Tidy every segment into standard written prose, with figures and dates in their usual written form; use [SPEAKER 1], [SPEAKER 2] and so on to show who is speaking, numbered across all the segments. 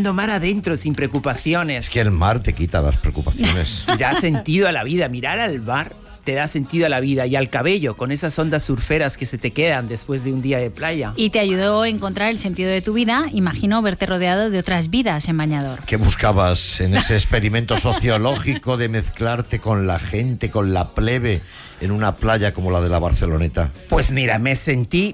[SPEAKER 1] mirando mar adentro sin preocupaciones.
[SPEAKER 2] Es que el mar te quita las preocupaciones.
[SPEAKER 1] Y da sentido a la vida. Mirar al mar te da sentido a la vida y al cabello, con esas ondas surferas que se te quedan después de un día de playa.
[SPEAKER 3] Y te ayudó a encontrar el sentido de tu vida. Imagino verte rodeado de otras vidas en bañador.
[SPEAKER 2] ¿Qué buscabas en ese experimento sociológico de mezclarte con la gente, con la plebe, en una playa como la de la Barceloneta?
[SPEAKER 1] Pues mira, me sentí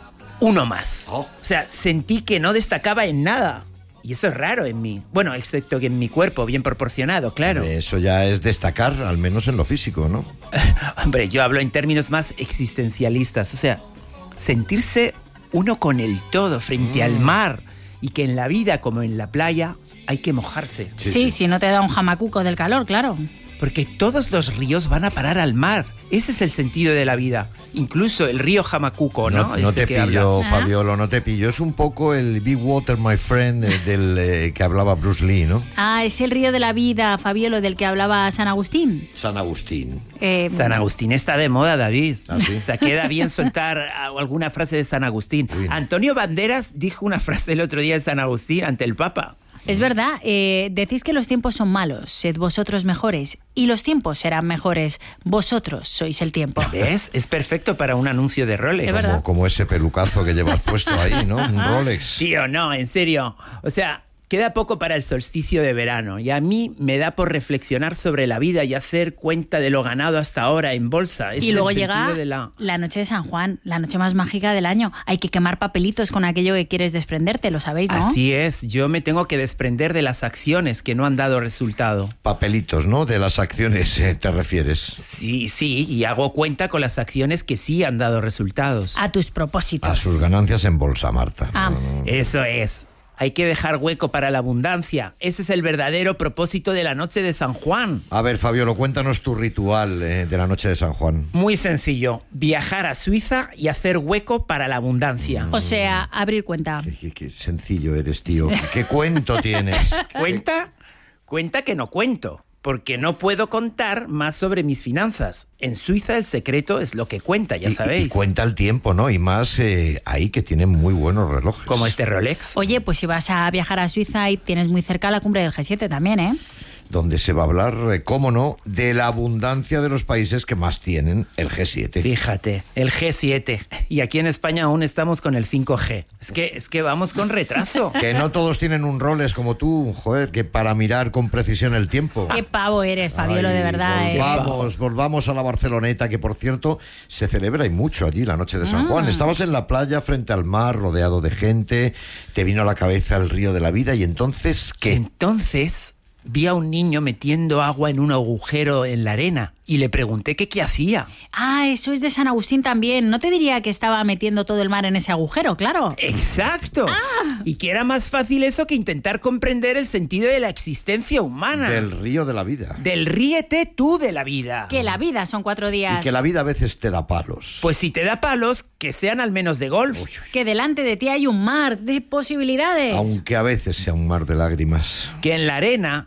[SPEAKER 1] uno más.
[SPEAKER 2] Oh.
[SPEAKER 1] O sea, sentí que no destacaba en nada. Y eso es raro en mí. Bueno, excepto que en mi cuerpo, bien proporcionado, claro.
[SPEAKER 2] Eso ya es destacar, al menos en lo físico, ¿no?
[SPEAKER 1] Hombre, yo hablo en términos más existencialistas. O sea, sentirse uno con el todo frente al mar. Y que en la vida, como en la playa, hay que mojarse.
[SPEAKER 3] Sí, si no te da un jamacuco del calor, claro.
[SPEAKER 1] Porque todos los ríos van a parar al mar. Ese es el sentido de la vida. Incluso el río Jamacuco, ¿no?
[SPEAKER 2] No te
[SPEAKER 1] que
[SPEAKER 2] pillo,
[SPEAKER 1] hablas.
[SPEAKER 2] Fabiolo, no te pillo. Es un poco el Big Water, my friend, del que hablaba Bruce Lee, ¿no?
[SPEAKER 3] Ah, es el río de la vida, Fabiolo, del que hablaba San Agustín.
[SPEAKER 2] San Agustín.
[SPEAKER 1] San Agustín está de moda, David.
[SPEAKER 2] ¿Ah, sí?
[SPEAKER 1] O sea, queda bien soltar alguna frase de San Agustín.
[SPEAKER 2] Uy.
[SPEAKER 1] Antonio Banderas dijo una frase el otro día de San Agustín ante el Papa.
[SPEAKER 3] Es verdad, decís que los tiempos son malos, sed vosotros mejores, y los tiempos serán mejores, vosotros sois el tiempo.
[SPEAKER 1] ¿Ves? Es perfecto para un anuncio de Rolex.
[SPEAKER 3] Es verdad.
[SPEAKER 2] Como ese pelucazo que llevas puesto ahí, ¿no? Un Rolex.
[SPEAKER 1] Tío, no, en serio. O sea, queda poco para el solsticio de verano y a mí me da por reflexionar sobre la vida y hacer cuenta de lo ganado hasta ahora en bolsa.
[SPEAKER 3] Y luego llega la noche de San Juan, la noche más mágica del año. Hay que quemar papelitos con aquello que quieres desprenderte, lo sabéis, ¿no?
[SPEAKER 1] Así es, yo me tengo que desprender de las acciones que no han dado resultado.
[SPEAKER 2] Papelitos, ¿no? De las acciones, ¿te refieres?
[SPEAKER 1] Sí, y hago cuenta con las acciones que sí han dado resultados.
[SPEAKER 3] A tus propósitos.
[SPEAKER 2] A sus ganancias en bolsa, Marta.
[SPEAKER 3] Ah.
[SPEAKER 1] Eso es. Hay que dejar hueco para la abundancia. Ese es el verdadero propósito de la noche de San Juan.
[SPEAKER 2] A ver, Fabiolo, cuéntanos tu ritual de la noche de San Juan.
[SPEAKER 1] Muy sencillo. Viajar a Suiza y hacer hueco para la abundancia.
[SPEAKER 3] O sea, abrir cuenta.
[SPEAKER 2] Qué sencillo eres, tío. ¿Qué cuento tienes?
[SPEAKER 1] ¿Cuenta? Cuenta que no cuento. Porque no puedo contar más sobre mis finanzas. En Suiza el secreto es lo que cuenta, ya sabéis.
[SPEAKER 2] Y cuenta el tiempo, ¿no? Y más ahí que tienen muy buenos relojes.
[SPEAKER 1] Como este Rolex.
[SPEAKER 3] Oye, pues si vas a viajar a Suiza y tienes muy cerca la cumbre del G7 también, ¿eh?
[SPEAKER 2] Donde se va a hablar, cómo no, de la abundancia de los países que más tienen el G7.
[SPEAKER 1] Fíjate, el G7. Y aquí en España aún estamos con el 5G. Es que vamos con retraso.
[SPEAKER 2] Que no todos tienen un Rolex como tú, joder, que para mirar con precisión el tiempo.
[SPEAKER 3] Qué pavo eres, Fabiolo, de verdad.
[SPEAKER 2] Volvamos a la Barceloneta, que por cierto se celebra y mucho allí la noche de San Juan. Estabas en la playa frente al mar, rodeado de gente, te vino a la cabeza el río de la vida y entonces, ¿qué?
[SPEAKER 1] Entonces vi a un niño metiendo agua en un agujero en la arena y le pregunté que qué hacía.
[SPEAKER 3] Ah, eso es de San Agustín también. No te diría que estaba metiendo todo el mar en ese agujero, claro.
[SPEAKER 1] ¡Exacto! Y que era más fácil eso que intentar comprender el sentido de la existencia humana.
[SPEAKER 2] Del río de la vida.
[SPEAKER 1] Del ríete tú de la vida.
[SPEAKER 3] Que la vida son 4 días.
[SPEAKER 2] Y que la vida a veces te da palos.
[SPEAKER 1] Pues si te da palos, que sean al menos de golf.
[SPEAKER 3] Que delante de ti hay un mar de posibilidades.
[SPEAKER 2] Aunque a veces sea un mar de lágrimas.
[SPEAKER 1] Que en la arena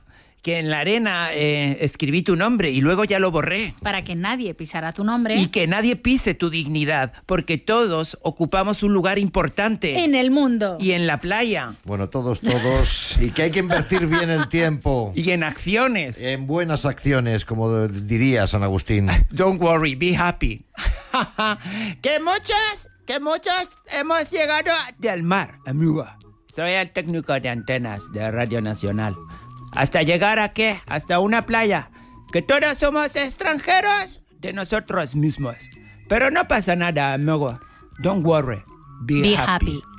[SPEAKER 1] escribí tu nombre y luego ya lo borré.
[SPEAKER 3] Para que nadie pisara tu nombre.
[SPEAKER 1] Y que nadie pise tu dignidad, porque todos ocupamos un lugar importante.
[SPEAKER 3] En el mundo.
[SPEAKER 1] Y en la playa.
[SPEAKER 2] Bueno, todos. Y que hay que invertir bien el tiempo.
[SPEAKER 1] Y en acciones.
[SPEAKER 2] En buenas acciones, como diría San Agustín.
[SPEAKER 1] Don't worry, be happy. que muchos hemos llegado del mar, amigo. Soy el técnico de antenas de Radio Nacional. ¿Hasta llegar a qué? Hasta una playa. Que todos somos extranjeros de nosotros mismos. Pero no pasa nada, amigo. Don't worry. Be happy.